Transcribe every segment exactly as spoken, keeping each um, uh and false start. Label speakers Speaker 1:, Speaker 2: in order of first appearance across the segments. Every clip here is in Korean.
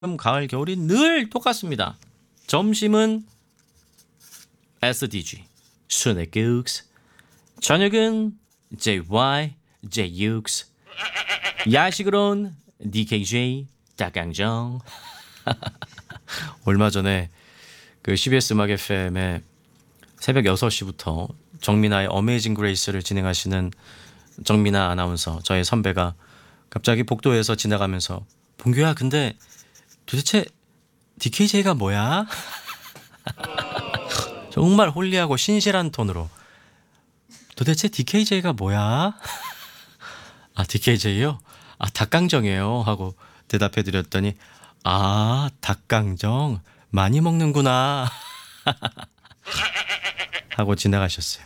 Speaker 1: 가을, 겨울이 늘 똑같습니다. 점심은 에스디지, 스낵국수. 저녁은 제이와이, 제이육스. 야식으론 디케이제이, 닭강정. 얼마 전에 그 씨비에스 음악 에프엠에 새벽 여섯 시부터 정민아의 어메이징 그레이스를 진행하시는 정민아 아나운서, 저의 선배가 갑자기 복도에서 지나가면서 봉규야, 근데 도대체 디케이제이가 뭐야? 정말 홀리하고 신실한 톤으로 도대체 디케이제이가 뭐야? 아, 디케이제이요? 아, 닭강정이에요 하고 대답해 드렸더니 아, 닭강정 많이 먹는구나 하고 지나가셨어요.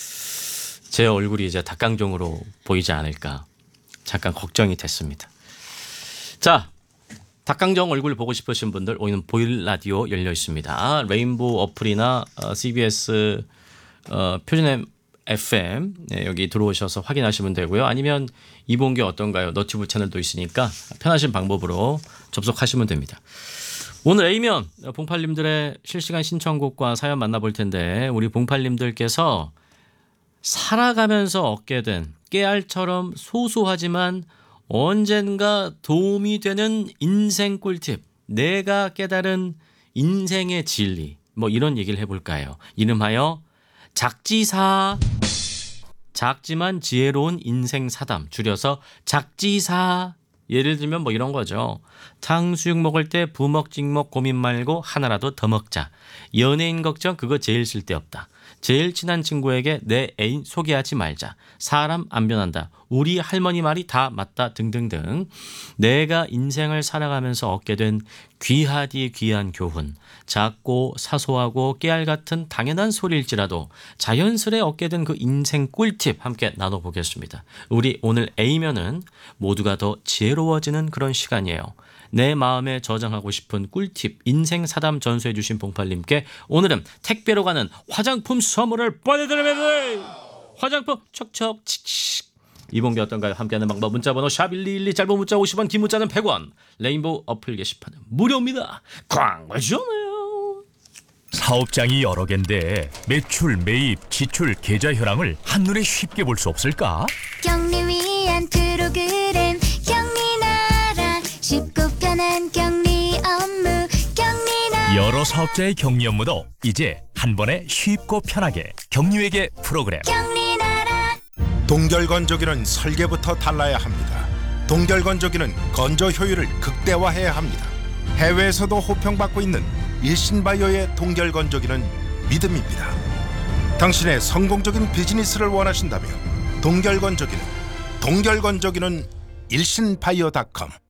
Speaker 1: 제 얼굴이 이제 닭강정으로 보이지 않을까 잠깐 걱정이 됐습니다. 자, 닭강정 얼굴 보고 싶으신 분들 오늘 보일 라디오 열려 있습니다. 레인보우 어플이나 어, 씨비에스 어, 표준 에프엠 네, 여기 들어오셔서 확인하시면 되고요. 아니면 이봉규 어떤가요? 너튜브 채널도 있으니까 편하신 방법으로 접속하시면 됩니다. 오늘 A면 봉팔님들의 실시간 신청곡과 사연 만나볼 텐데, 우리 봉팔님들께서 살아가면서 얻게 된 깨알처럼 소소하지만 언젠가 도움이 되는 인생 꿀팁, 내가 깨달은 인생의 진리, 뭐 이런 얘기를 해볼까요? 이름하여 작지사. 작지만 지혜로운 인생 사담, 줄여서 작지사. 예를 들면 뭐 이런 거죠. 탕수육 먹을 때 부먹 찍먹 고민 말고 하나라도 더 먹자. 연예인 걱정 그거 제일 쓸데없다. 제일 친한 친구에게 내 애인 소개하지 말자. 사람 안 변한다. 우리 할머니 말이 다 맞다 등등등. 내가 인생을 살아가면서 얻게 된 귀하디 귀한 교훈, 작고 사소하고 깨알 같은 당연한 소리일지라도 자연스레 얻게 된 그 인생 꿀팁 함께 나눠보겠습니다. 우리 오늘 A면은 모두가 더 지혜로워지는 그런 시간이에요. 내 마음에 저장하고 싶은 꿀팁 인생 사담 전수해 주신 봉팔님께 오늘은 택배로 가는 화장품 선물을 보내드립니다. 화장품 척척 칙칙. 이봉규 어떤가요? 함께하는 방법 문자번호 샵 일이일이, 짧은 문자 오십 원, 긴 문자는 백 원. 레인보우 어플 게시판은 무료입니다. 광고 주네요.
Speaker 2: 사업장이 여러 개인데 매출, 매입, 지출, 계좌 현황을 한눈에 쉽게 볼 수 없을까?
Speaker 3: 경리 위한 프로그램 경리나라, 쉽고 편한 경리 업무 경리나라.
Speaker 2: 여러 사업자의 격리 업무도 이제 한 번에 쉽고 편하게 경리회계 프로그램.
Speaker 3: 경리나라.
Speaker 4: 동결건조기는 설계부터 달라야 합니다. 동결건조기는 건조 효율을 극대화해야 합니다. 해외에서도 호평받고 있는 일신바이오의 동결건조기는 믿음입니다. 당신의 성공적인 비즈니스를 원하신다면 동결건조기는 동결건조기는 일신바이오 닷컴